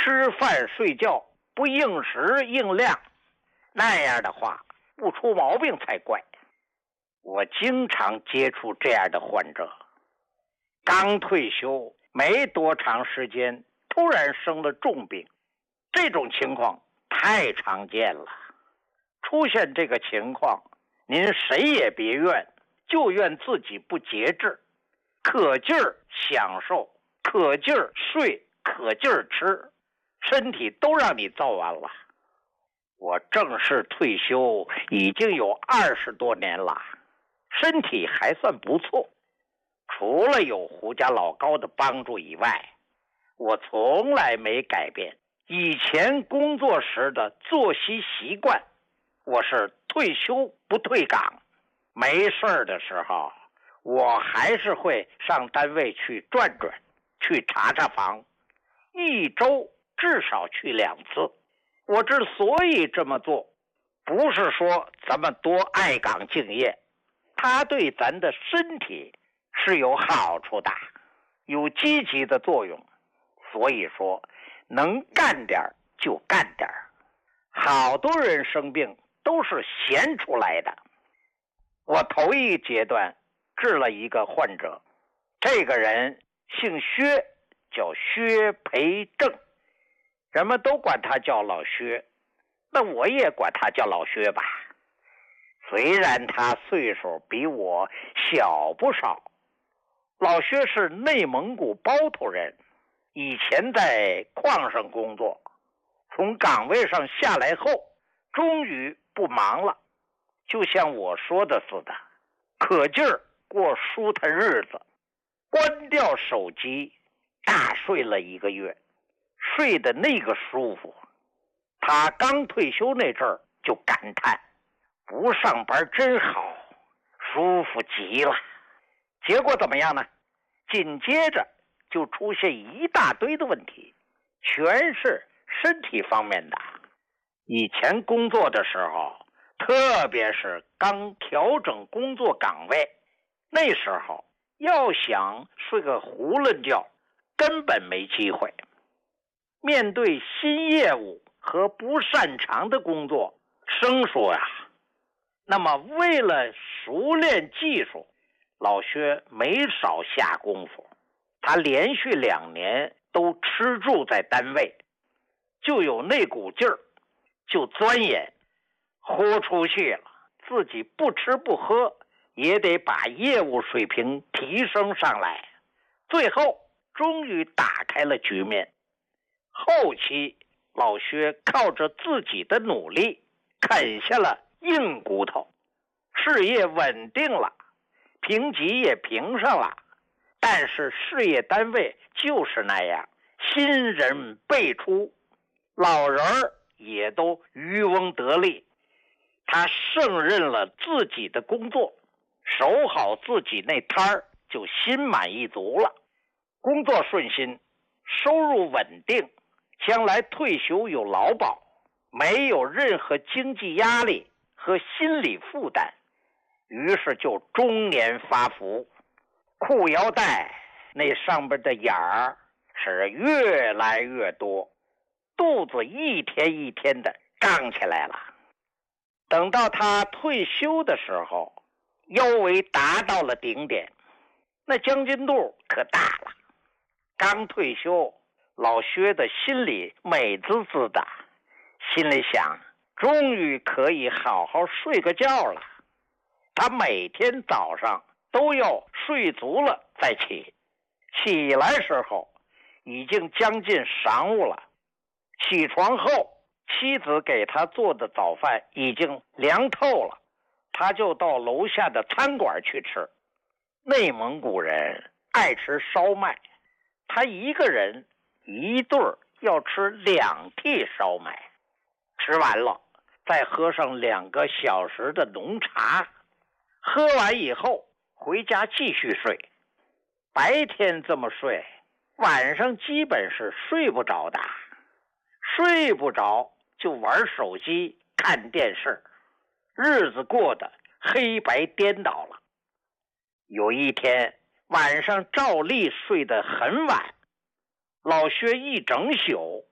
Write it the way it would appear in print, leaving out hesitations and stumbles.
吃饭睡觉不应时应量，那样的话不出毛病才怪。我经常接触这样的患者，刚退休没多长时间，突然生了重病，这种情况太常见了。出现这个情况，您谁也别怨，就怨自己不节制，可劲儿享受，可劲儿睡，可劲儿吃，身体都让你造完了。我正式退休已经有20多年了，身体还算不错，除了有胡家老高的帮助以外，我从来没改变以前工作时的作息习惯。我是退休不退岗，没事儿的时候，我还是会上单位去转转，去查查房，一周至少去2次。我之所以这么做，不是说咱们多爱岗敬业，它对咱的身体是有好处的，有积极的作用。所以说，能干点就干点。好多人生病都是闲出来的。我头一阶段治了一个患者，这个人姓薛，叫薛培正，人们都管他叫老薛，那我也管他叫老薛吧。虽然他岁数比我小不少，老薛是内蒙古包头人，以前在矿上工作，从岗位上下来后，终于不忙了，就像我说的似的，可劲儿过舒坦日子，关掉手机，大睡了1个月，睡得那个舒服。他刚退休那阵儿就感叹，不上班真好，舒服极了。结果怎么样呢？紧接着就出现一大堆的问题，全是身体方面的。以前工作的时候，特别是刚调整工作岗位，那时候要想睡个囫囵觉，根本没机会。面对新业务和不擅长的工作，生疏啊。那么为了熟练技术，老薛没少下功夫，他连续2年都吃住在单位，就有那股劲儿，就钻研，豁出去了，自己不吃不喝也得把业务水平提升上来，最后终于打开了局面。后期老薛靠着自己的努力啃下了硬骨头，事业稳定了，评级也评上了，但是事业单位就是那样，新人辈出，老人也都渔翁得利。他胜任了自己的工作，守好自己那摊儿，就心满意足了。工作顺心，收入稳定，将来退休有劳保，没有任何经济压力和心理负担，于是就中年发福，裤腰带那上边的眼儿是越来越多，肚子一天一天的胀起来了。等到他退休的时候，腰围达到了顶点，那将军肚可大了。刚退休，老薛的心里美滋滋的，心里想，终于可以好好睡个觉了。他每天早上都要睡足了再起，起来时候已经将近晌午了。起床后，妻子给他做的早饭已经凉透了，他就到楼下的餐馆去吃。内蒙古人爱吃烧麦，他一个人一顿要吃2屉烧麦，吃完了再喝上2个小时的浓茶，喝完以后回家继续睡。白天这么睡，晚上基本是睡不着的，睡不着就玩手机看电视，日子过得黑白颠倒了。有一天晚上照例睡得很晚，老薛一整宿